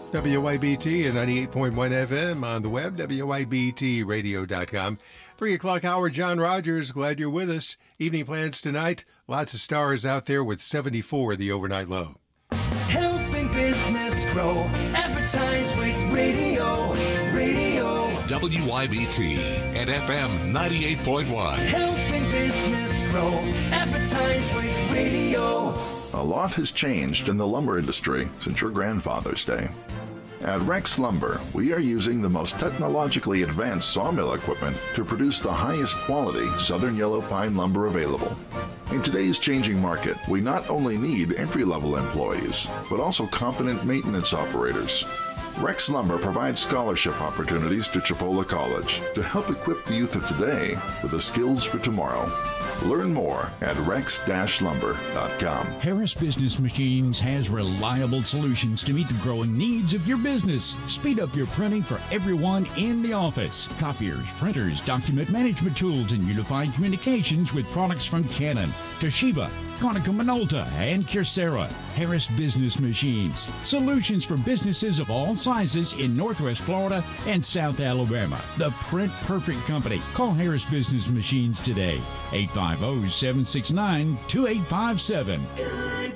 WYBT at 98.1 FM on the web, WYBTradio.com. 3 o'clock hour, John Rogers, glad you're with us. Evening plans tonight, lots of stars out there with 74 the overnight low. Helping business grow, advertise with radio. WYBT and FM 98.1. Helping business grow, advertise with radio. A lot has changed in the lumber industry since your grandfather's day. At Rex Lumber, we are using the most technologically advanced sawmill equipment to produce the highest quality southern yellow pine lumber available. In today's changing market, we not only need entry-level employees, but also competent maintenance operators. Rex Lumber provides scholarship opportunities to Chipola College to help equip the youth of today with the skills for tomorrow. Learn more at rex-lumber.com. Harris Business Machines has reliable solutions to meet the growing needs of your business. Speed up your printing for everyone in the office. Copiers, printers, document management tools, and unified communications with products from Canon, Toshiba, Konica Minolta, and Kyocera. Harris Business Machines. Solutions for businesses of all sizes in Northwest Florida and South Alabama. The Print Perfect Company. Call Harris Business Machines today. 850-769-2857. Good